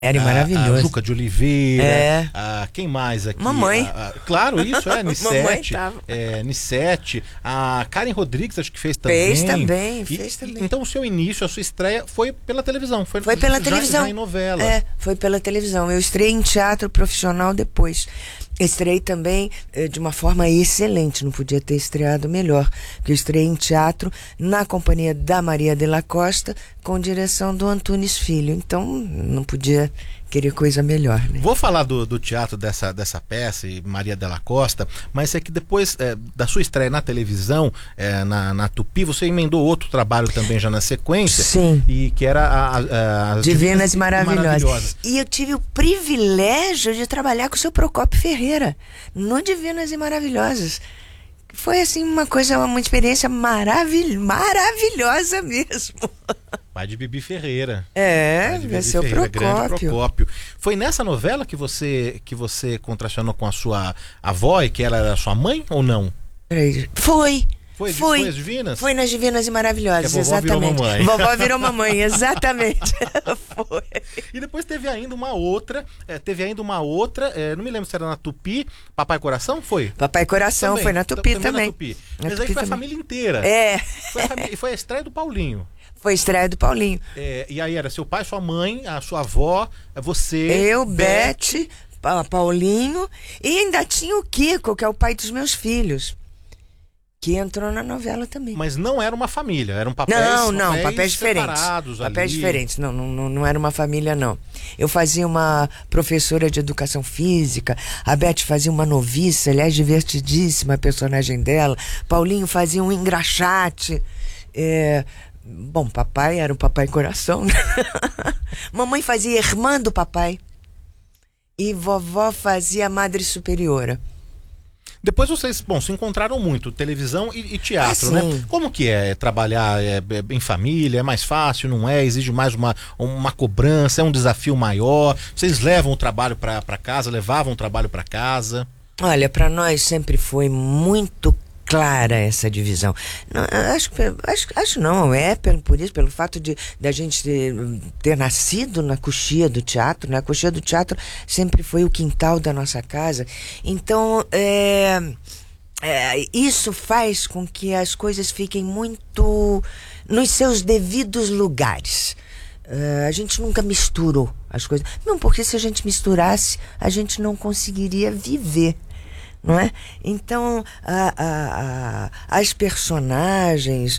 Era maravilhoso. A Juca de Oliveira, É. quem mais aqui? Mamãe. Claro, isso, Mamãe Nissete. tava. Nissete. A Karen Rodrigues, acho que fez também. Fez também. Então o seu início, a sua estreia foi pela televisão. Foi pela televisão. Já em novela. Foi pela televisão. Eu estreiei em teatro profissional depois. Estreiei também de uma forma excelente, não podia ter estreado melhor. Porque eu estreiei em teatro na companhia da Maria de la Costa, com direção do Antunes Filho. Então, não podia querer coisa melhor, né? Vou falar do teatro dessa peça, e Maria de la Costa, mas é que depois da sua estreia na televisão, na Tupi, você emendou outro trabalho também já na sequência. Sim. E que era as Divinas e Maravilhosas. E eu tive o privilégio de trabalhar com o seu Procópio Ferreira no Divinas e Maravilhosas. Foi assim uma experiência maravilhosa mesmo. Pai de Bibi Ferreira. Vai ser o Grande Procópio. Foi nessa novela que você contracenou com a sua avó e que ela era sua mãe ou não? Foi as Divinas? Foi nas Divinas e Maravilhosas, exatamente. Vovó virou mamãe, exatamente. Foi. E depois teve ainda uma outra, não me lembro se era na Tupi, Papai Coração, foi? Papai Coração também, foi na Tupi também. Na Tupi. Mas aí foi a família inteira. Foi a estreia do Paulinho. Foi a estreia do Paulinho. E aí era seu pai, sua mãe, a sua avó, você... Eu, Beth, Paulinho, e ainda tinha o Kiko, que é o pai dos meus filhos, que entrou na novela também. Mas não era uma família, eram papéis diferentes. Papéis diferentes, não era uma família, não. Eu fazia uma professora de educação física, a Beth fazia uma noviça, aliás, divertidíssima a personagem dela, Paulinho fazia um engraxate, bom, papai era o Papai Coração, né? Mamãe fazia irmã do papai e vovó fazia a Madre Superiora. Depois vocês, se encontraram muito, televisão e teatro, né? Como que é trabalhar em família? É mais fácil, não é? Exige mais uma cobrança, é um desafio maior? Vocês levam o trabalho para casa, levavam o trabalho para casa? Olha, para nós sempre foi muito clara essa divisão. Não, acho não, pelo fato de a gente ter nascido na coxia do teatro, né? A coxia do teatro sempre foi o quintal da nossa casa. Então, isso faz com que as coisas fiquem muito nos seus devidos lugares. A gente nunca misturou as coisas. Não, porque se a gente misturasse, a gente não conseguiria viver. Não é? Então, as personagens,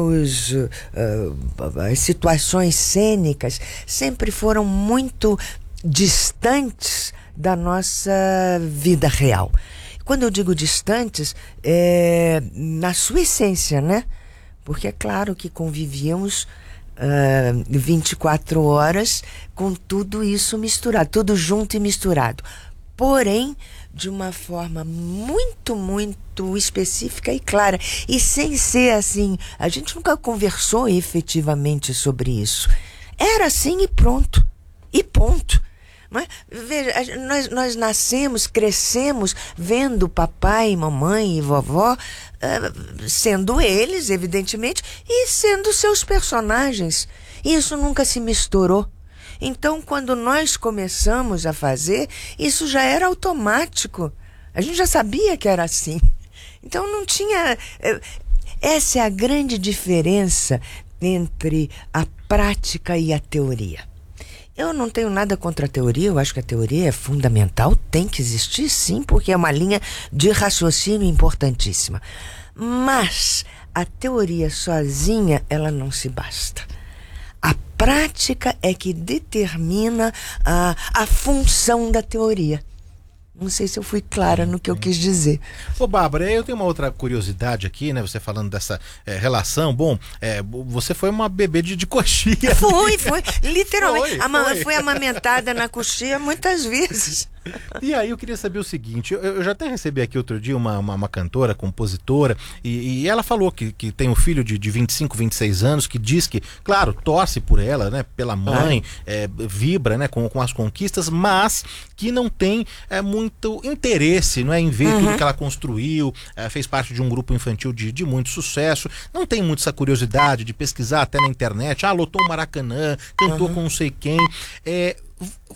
as situações cênicas sempre foram muito distantes da nossa vida real. Quando eu digo distantes, na sua essência, né? Porque é claro que convivíamos 24 horas com tudo isso misturado, tudo junto e misturado. Porém, de uma forma muito, muito específica e clara. E sem ser assim, a gente nunca conversou efetivamente sobre isso. Era assim e pronto. E ponto. Mas, veja, nós nascemos, crescemos vendo papai, mamãe e vovó sendo eles, evidentemente, e sendo seus personagens. Isso nunca se misturou. Então, quando nós começamos a fazer, isso já era automático. A gente já sabia que era assim. Então, não tinha... Essa é a grande diferença entre a prática e a teoria. Eu não tenho nada contra a teoria, eu acho que a teoria é fundamental, tem que existir sim, porque é uma linha de raciocínio importantíssima. Mas a teoria sozinha, ela não se basta. A prática é que determina a função da teoria. Não sei se eu fui clara no que eu quis dizer. Ô, Bárbara, eu tenho uma outra curiosidade aqui, né? Você falando dessa relação. Bom, você foi uma bebê de coxia. Foi. Literalmente. Fui amamentada na coxia muitas vezes. E aí eu queria saber o seguinte, eu já até recebi aqui outro dia uma cantora, compositora, e ela falou que tem um filho de 25, 26 anos, que diz que, claro, torce por ela, né, pela mãe, vibra, né, com as conquistas, mas que não tem muito interesse, não é, em ver tudo que ela construiu, fez parte de um grupo infantil de muito sucesso, não tem muito essa curiosidade de pesquisar até na internet, lotou o Maracanã, cantou com não sei quem.